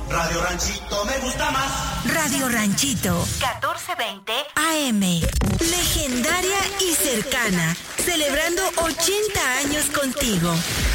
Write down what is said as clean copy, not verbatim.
Radio Ranchito me gusta más. Radio Ranchito, 1420 AM. Legendaria y cercana, celebrando 80 años contigo.